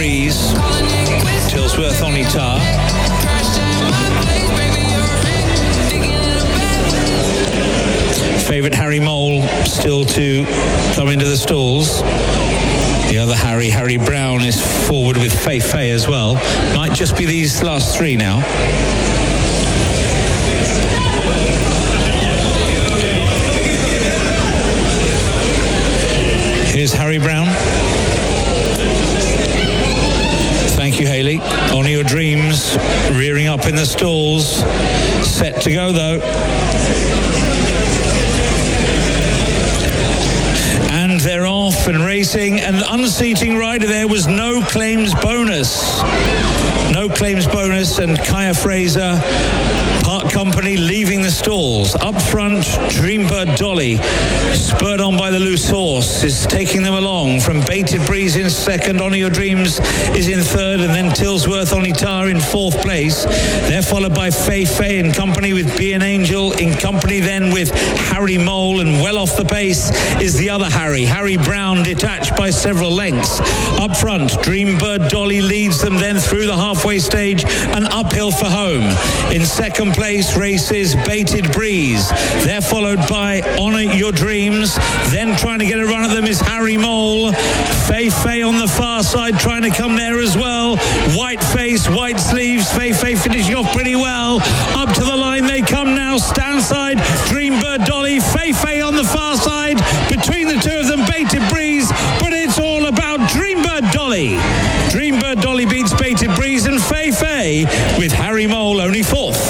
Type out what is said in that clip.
Tilsworth on Itar. Favourite Harry Mole still to come into the stalls. The other Harry Brown, is forward with Fei Fei as well. Might just be these last three now. Here's Harry Brown. Thank you, Hayley. On Your Dreams, rearing up in the stalls. Set to go, though. And they're off and racing, and unseating rider there was No Claims Bonus. No Claims Bonus, and Kaya Fraser, Park Company, leaving the stalls. Up front, Dreambird Dolly, spurred on by the loose horse, is taking them along. From Baited Breeze in second, Honour Your Dreams is in third, and then Tilsworth on Itar in fourth place. They're followed by Fei Fei in company with Be an Angel, in company then with Harry Mole, and well off the pace is the other Harry Brown, detached by several lengths. Up front, Dreambird Dolly leads them then through the halfway stage and uphill for home. In second place races Baited Breeze. They're followed by Honour Your Dreams. Then trying to get a run at them is Harry Mole. Fei Fei on the far side trying to come there as well. White face, white sleeves. Fei Fei finishing off pretty well. Up to the line they come now. Stand side, Dreambird Dolly. Fei Fei on the far side. Between the two of them, Baited Breeze. But it's all about Dreambird Dolly.